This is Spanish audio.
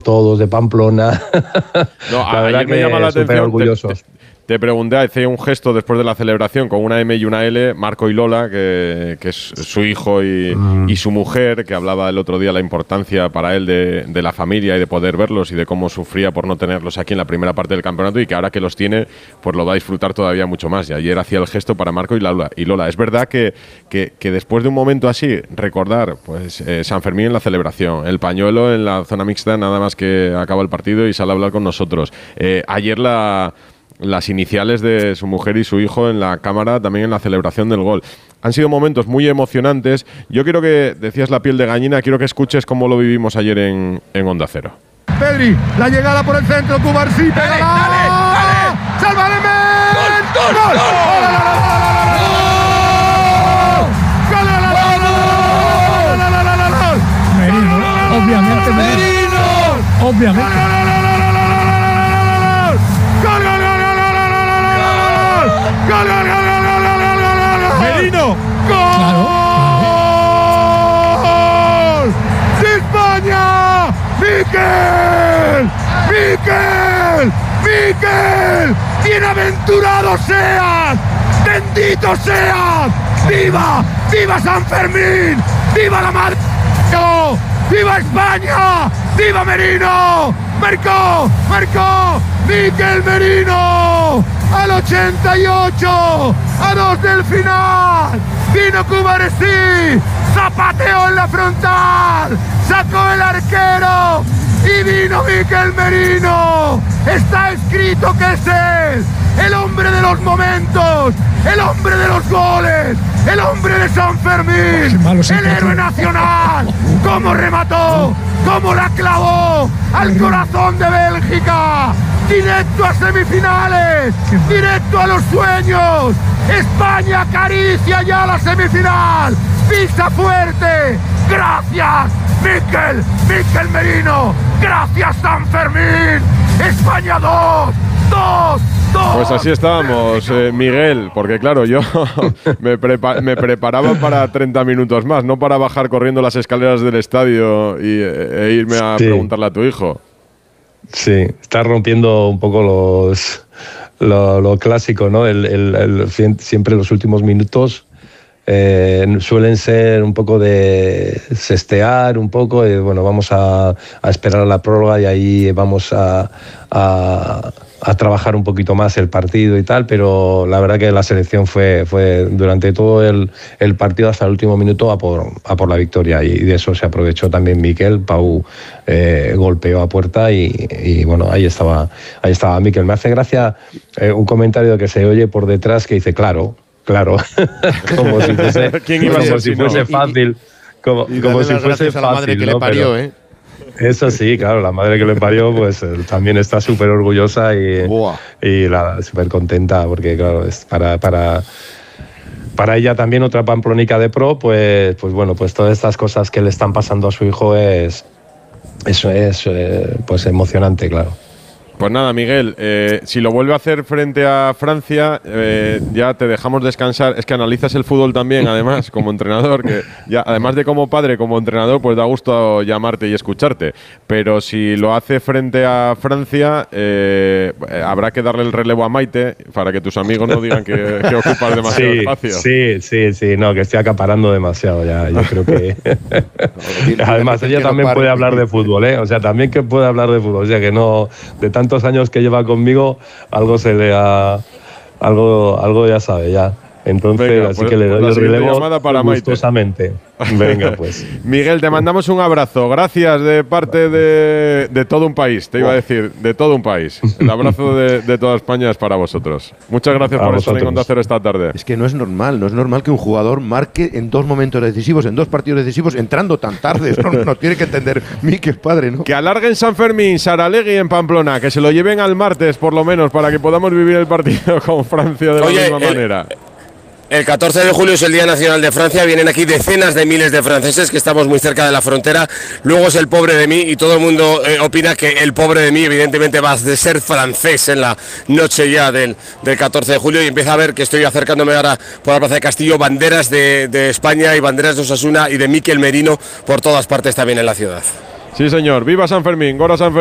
todos de Pamplona. No, la verdad me llama la atención. orgullosos. Te pregunté, hice un gesto después de la celebración con una M y una L, Marco y Lola, que es su hijo y su mujer, que hablaba el otro día la importancia para él de la familia y de poder verlos y de cómo sufría por no tenerlos aquí en la primera parte del campeonato, y que ahora que los tiene, pues lo va a disfrutar todavía mucho más. Y ayer hacía el gesto para Marco y Lola. Es verdad que después de un momento así, recordar pues San Fermín en la celebración, el pañuelo en la zona mixta nada más que acaba el partido y sale a hablar con nosotros. Ayer las iniciales de su mujer y su hijo en la cámara, también en la celebración del gol. Han sido momentos muy emocionantes. Yo quiero que, decías la piel de gallina, quiero que escuches cómo lo vivimos ayer en Onda Cero. Pedri, la llegada por el centro, Cubarsí, dale. ¡Salva de ¡Gol! Merino, obviamente Merino. Obviamente. Merino, ¡gol! ¡De España! ¡Miquel! ¡Bienaventurado seas! ¡Bendito seas! ¡Viva San Fermín! ¡Viva la madre! ¡Viva España! ¡Viva Merino! ¡Marcó! ¡Miquel Merino! ¡Al 88! ¡A 2 del final! ¡Vino Cubarsí! ¡Zapateó en la frontal! ¡Sacó el arquero! ¡Y vino Miquel Merino! ¡Está escrito que es él! ¡El hombre de los momentos! ¡El hombre de los goles! ¡El hombre de San Fermín! ¡El héroe nacional! ¡Cómo remató! ¡Cómo la clavó! ¡Al corazón de Bélgica! ¡Directo a semifinales! ¡Directo a los sueños! ¡España acaricia ya la semifinal! ¡Pisa fuerte! ¡Gracias, Miquel Merino! ¡Gracias, San Fermín! ¡España 2! Pues así estábamos, Miguel, porque claro, yo me preparaba para 30 minutos más, no para bajar corriendo las escaleras del estadio e irme a preguntarle a tu hijo. Sí, está rompiendo un poco lo clásico, ¿no? Siempre los últimos minutos suelen ser un poco de sestear un poco, bueno, vamos a esperar a la prórroga y ahí vamos a trabajar un poquito más el partido y tal, pero la verdad que la selección fue durante todo el partido hasta el último minuto a por la victoria, y de eso se aprovechó también Miquel. Pau golpeó a puerta y bueno, ahí estaba Miquel. Me hace gracia un comentario que se oye por detrás que dice claro, como si fuese, fuese fácil, como si fuese fácil, la madre que le parió, ¿no? Eso sí, claro, la madre que le parió pues también está súper orgullosa y súper contenta, porque claro, es para ella también otra pamplonica de pro, pues bueno, pues todas estas cosas que le están pasando a su hijo es pues emocionante, claro. Pues nada, Miguel, si lo vuelve a hacer frente a Francia, ya te dejamos descansar. Es que analizas el fútbol también, además, como entrenador, que ya, además de como padre, como entrenador, pues da gusto llamarte y escucharte. Pero si lo hace frente a Francia, habrá que darle el relevo a Maite para que tus amigos no digan que ocupas demasiado espacio. Sí, no, que estoy acaparando demasiado ya. Yo creo que… Además, ella también puede hablar de fútbol, ¿eh? O sea, también que puede hablar de fútbol. O sea, que no… De tantos años que lleva conmigo, algo ya sabe ya. Entonces, venga, así que le doy el relevo gustosamente. Venga, pues. Miguel, te mandamos un abrazo. Gracias de parte de todo un país, te iba a decir, de todo un país. El abrazo de toda España es para vosotros. Muchas gracias por estar en Onda Cero esta tarde. Es que no es normal que un jugador marque en 2 momentos decisivos, en 2 partidos decisivos, entrando tan tarde. No tiene que entender Miquel, padre, ¿no? Que alarguen San Fermín, Saralegui en Pamplona, que se lo lleven al martes por lo menos, para que podamos vivir el partido con Francia de la misma manera. El 14 de julio es el Día Nacional de Francia, vienen aquí decenas de miles de franceses, que estamos muy cerca de la frontera. Luego es el pobre de mí, y todo el mundo opina que el pobre de mí evidentemente va a ser francés en la noche ya del 14 de julio, y empieza a ver que estoy acercándome ahora por la Plaza de Castillo, banderas de España y banderas de Osasuna y de Miquel Merino por todas partes también en la ciudad. Sí, señor. ¡Viva San Fermín! ¡Gora San Fermín!